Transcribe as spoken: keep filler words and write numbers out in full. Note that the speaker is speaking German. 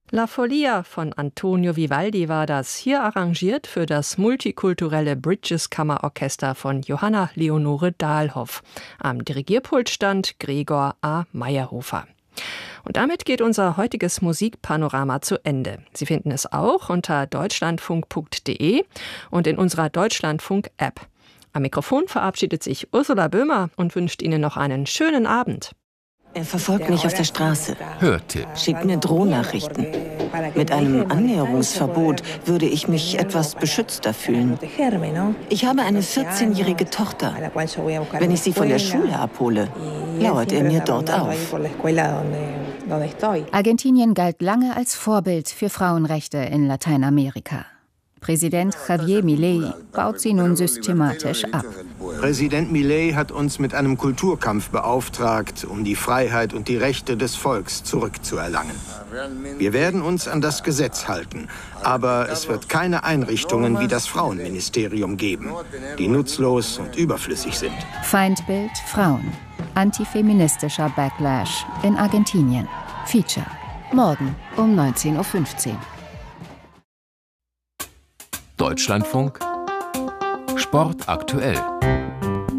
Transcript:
La Folia von Antonio Vivaldi war das, hier arrangiert für das multikulturelle Bridges Kammerorchester von Johanna Leonore Dahlhoff. Am Dirigierpult stand Gregor A. Meyerhofer. Und damit geht unser heutiges Musikpanorama zu Ende. Sie finden es auch unter deutschlandfunk punkt de und in unserer Deutschlandfunk-App. Am Mikrofon verabschiedet sich Ursula Böhmer und wünscht Ihnen noch einen schönen Abend. Er verfolgt mich auf der Straße. Hörte. Schickt mir Drohnachrichten. Mit einem Annäherungsverbot würde ich mich etwas beschützter fühlen. Ich habe eine vierzehnjährige Tochter. Wenn ich sie von der Schule abhole, lauert er mir dort auf. Argentinien galt lange als Vorbild für Frauenrechte in Lateinamerika. Präsident Javier Milei baut sie nun systematisch ab. Präsident Milei hat uns mit einem Kulturkampf beauftragt, um die Freiheit und die Rechte des Volks zurückzuerlangen. Wir werden uns an das Gesetz halten, aber es wird keine Einrichtungen wie das Frauenministerium geben, die nutzlos und überflüssig sind. Feindbild Frauen. Antifeministischer Backlash in Argentinien. Feature. Morgen um neunzehn Uhr fünfzehn. Deutschlandfunk Sport aktuell.